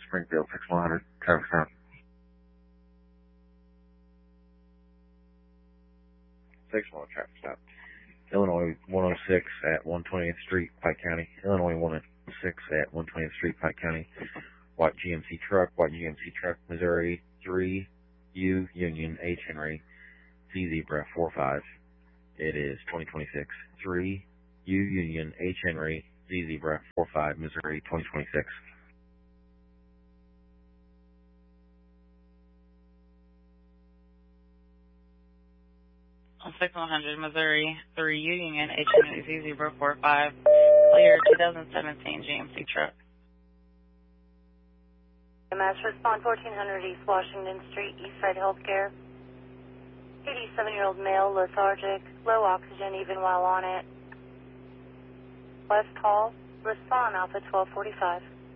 Springfield 6100, traffic stop. 61 traffic stop. Illinois 106 at 120th Street, Pike County. Illinois 106 at 120th Street, Pike County. White GMC truck, Missouri 3, U Union H Henry, Z Zebra 45. It is 2026. 3, U Union H Henry, Z Zebra 45, Missouri 2026. 6100 Missouri 3 U Union H Henry Z Zebra 45, clear 2017 GMC truck. MS respond 1400 East Washington Street, Eastside Healthcare. 87-year-old male, lethargic, low oxygen even while on it. West Hall, respond Alpha 1245.